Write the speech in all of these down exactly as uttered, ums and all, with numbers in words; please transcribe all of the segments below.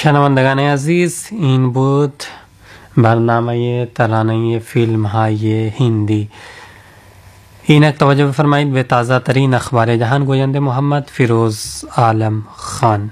شنوندگان عزیز، این بود برنامه ترانه فیلم های هندی. اینک توجه بفرمایید به تازه ترین اخبار جهان. گوینده محمد فیروز عالم خان.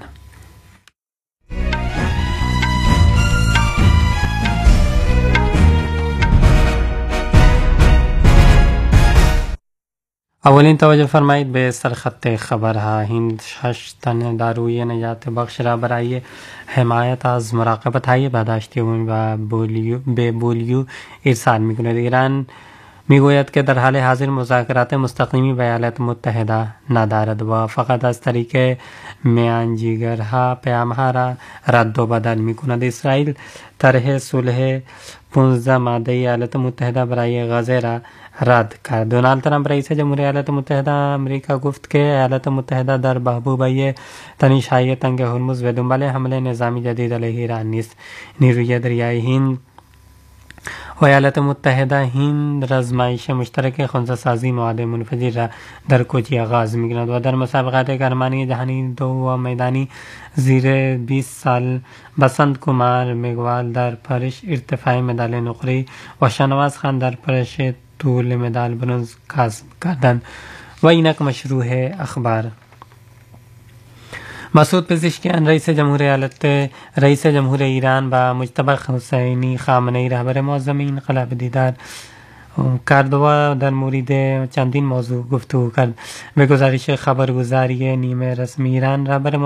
اولین توجه فرمایید به سرخط خبرها. هند شش تن داروی نجات بخش را برای حمایت از مراقبت های بهداشتی و بولیو به بولیو ارسال می‌کند. ایران میگوید که در حال حاضر مذاکرات مستقیمی با ایالات متحده ندارد و فقط از طریق میانجیگرها پیامها را رد و بدل می‌کند. اسرائیل طرح صلح پانزده ماده ایالات متحده برای غزه را رد کرد. دونالد ترامپ رئیس جمهوری ایالات متحده آمریکا گفت که ایالات متحده در بهبوبی تنش‌های تنگ هرمز و دنبال حمله نظامی جدید علیه ایران نیست. نیروی دریایی هند و ایالات متحده هند رزمایش مشترک خنثی‌سازی مواد منفجر را در کوچی آغاز می‌کند و در مسابقات قهرمانی جهانی دو و میدانی زیر بیست سال بسنت کمار میگوال در پرش ارتفاع مدال نقره و شاهنواز خان در پرش طول مدال برنز کسب کردند. و اینک مشروع اخبار. مسعود پزشکیان رئیس جمهور ایالت رئیس جمهور ایران با مجتبی حسینی خامنه‌ای رهبر معظم انقلاب دیدار کرد و در مورد چندین موضوع گفتگو کرد. به گزارش خبرگزاری نیمه رسمی ایران، رهبر